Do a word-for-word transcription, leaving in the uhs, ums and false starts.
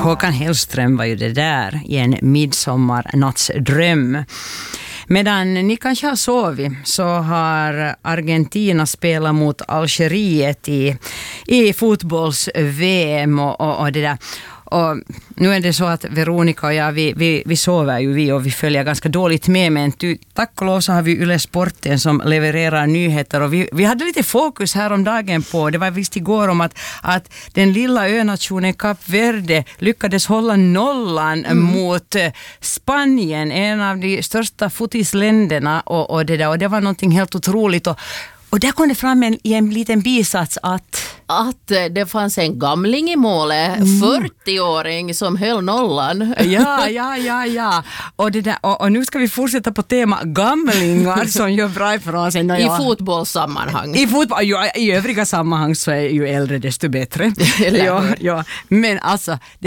Håkan Hellström var ju det där i en midsommarnattsdröm. Medan ni kanske har sovit så har Argentina spelat mot Algeriet i, i fotbolls-V M och, och, och det där. Och nu är det så att Veronica och jag, vi, vi, vi sover ju vi och vi följer ganska dåligt med, men ty, tack och lov så har vi Yle Sporten som levererar nyheter och vi, vi hade lite fokus här om dagen på, det var visst igår om att, att den lilla önationen Kap Verde lyckades hålla nollan mm. mot Spanien, en av de största fotisländerna och, och det där, och det var någonting helt otroligt och Och där kom det fram en, i en liten bisats att... Att det fanns en gamling i målet, mm. fyrtio-åring som höll nollan. Ja, ja, ja, ja. Och, det där, och, och nu ska vi fortsätta på tema gamlingar som gör bra ifrån sig. I fotbollssammanhang. I, fotboll, ja, I övriga sammanhang så är ju äldre desto bättre. ja, ja. Men alltså...